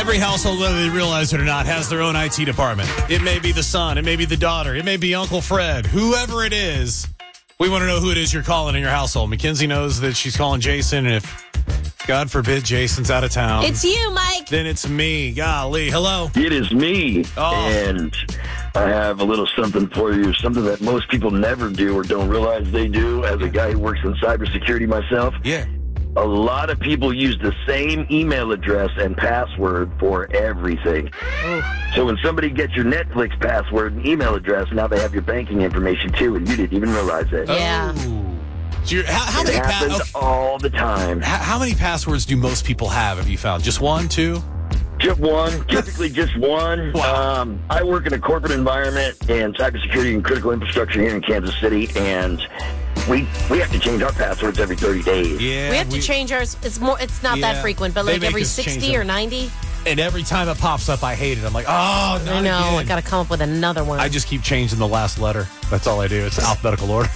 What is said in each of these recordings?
Every household, whether they realize it or not, has their own IT department. It may be the son. It may be the daughter. It may be Uncle Fred. Whoever it is, we want to know who it is you're calling in your household. Mackenzie knows that she's calling Jason, and if, God forbid, Jason's out of town. It's you, Mike. Then it's me. Golly. Hello. It is me. Oh. And I have a little something for you, something that most people never do or don't realize they do. As a guy who works in cybersecurity myself, Yeah. a lot of people use the same email address and password for everything. So when somebody gets your Netflix password and email address, now they have your banking information too, and you didn't even realize it. Yeah. So how It many happens all the time. how many passwords do most people have you found? Just one, two? Just one, typically just one. Wow. I work in a corporate environment in cybersecurity and critical infrastructure here in Kansas City, and we have to change our passwords every 30 days. Yeah. We have to change ours. It's not Yeah. that frequent, but They like make every us change 60 them. or 90. And every time it pops up, I hate it. I'm like, oh, not I know. again. I got to come up with another one. I just keep changing the last letter. That's all I do. It's alphabetical order.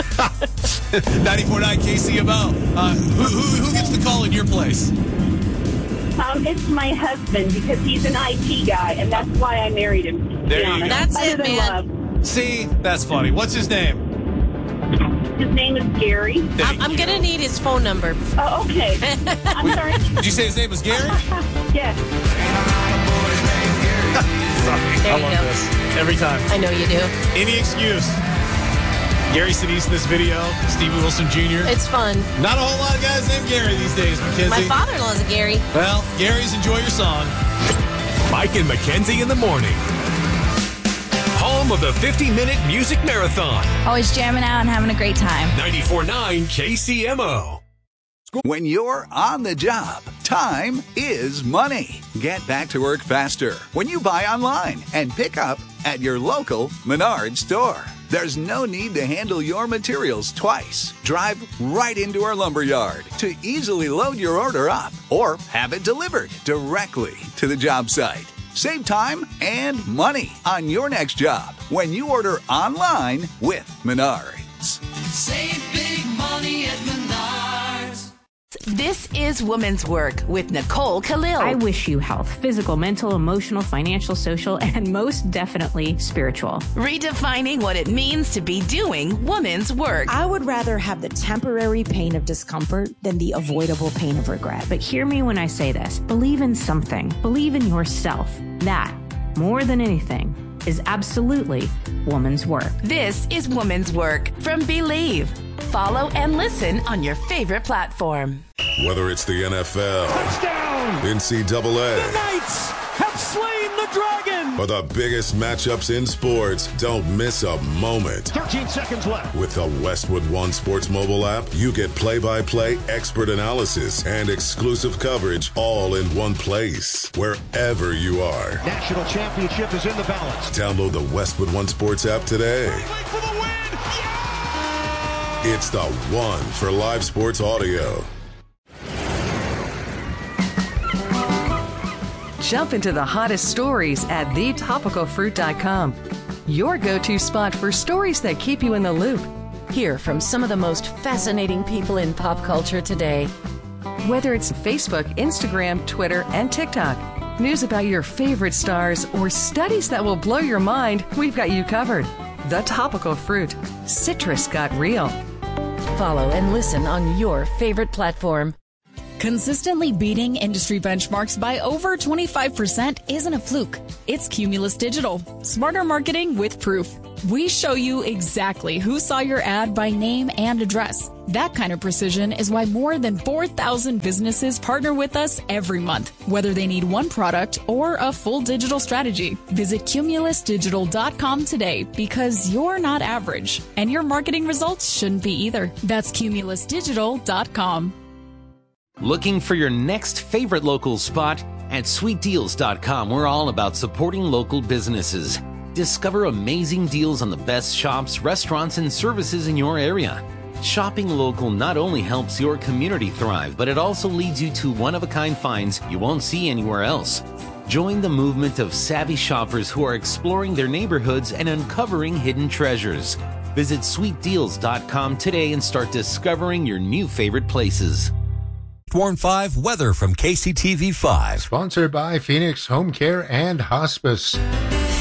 94.9 KCMO. Who gets the call in your place? It's my husband because he's an IT guy, and that's why I married him. To There be you honest. go. That's Other it, than man. love. See, that's funny. What's his name? His name is Gary. I'm going to need his phone number. Oh, okay. I'm sorry. Did you say his name was Gary? Yes. Sorry. There I you love go. this. Every time. I know you do. Any excuse. Gary Sinise in this video. Stevie Wilson Jr. It's fun. Not a whole lot of guys named Gary these days, Mackenzie. My father-in-law's a Gary. Well, Gary's enjoy your song. Mike and Mackenzie in the morning. Home of the 50-minute music marathon. Always jamming out and having a great time. 94.9 KCMO. When you're on the job, time is money. Get back to work faster when you buy online and pick up at your local Menards store. There's no need to handle your materials twice. Drive right into our lumber yard to easily load your order up or have it delivered directly to the job site. Save time and money on your next job when you order online with Menards. Save big money at Menards. This is Woman's Work with Nicole Khalil. I wish you health, physical, mental, emotional, financial, social, and most definitely spiritual. Redefining what it means to be doing woman's work. I would rather have the temporary pain of discomfort than the avoidable pain of regret. But hear me when I say this. Believe in something. Believe in yourself. That, more than anything, is absolutely woman's work. This is Woman's Work from Believe. Follow and listen on your favorite platform. Whether it's the NFL, touchdown, NCAA, the Knights have slain the dragon, or the biggest matchups in sports, don't miss a moment. 13 seconds left. With the Westwood One Sports mobile app, you get play-by-play expert analysis and exclusive coverage all in one place, wherever you are. National championship is in the balance. Download the Westwood One Sports app today. For the win! It's the one for live sports audio. Jump into the hottest stories at thetopicalfruit.com. Your go-to spot for stories that keep you in the loop. Hear from some of the most fascinating people in pop culture today. Whether it's Facebook, Instagram, Twitter, and TikTok, news about your favorite stars, or studies that will blow your mind, we've got you covered. The Topical Fruit. Citrus got real. Follow and listen on your favorite platform. Consistently beating industry benchmarks by over 25% isn't a fluke. It's Cumulus Digital. Smarter marketing with proof. We show you exactly who saw your ad by name and address. That kind of precision is why more than 4,000 businesses partner with us every month, whether they need one product or a full digital strategy. Visit cumulusdigital.com today because you're not average, and your marketing results shouldn't be either. That's cumulusdigital.com. Looking for your next favorite local spot? At sweetdeals.com, we're all about supporting local businesses. Discover amazing deals on the best shops, restaurants, and services in your area. Shopping local not only helps your community thrive, but it also leads you to one-of-a-kind finds you won't see anywhere else. Join the movement of savvy shoppers who are exploring their neighborhoods and uncovering hidden treasures. Visit sweetdeals.com today and start discovering your new favorite places. Warn 5 weather from KCTV 5. Sponsored by Phoenix Home Care and Hospice.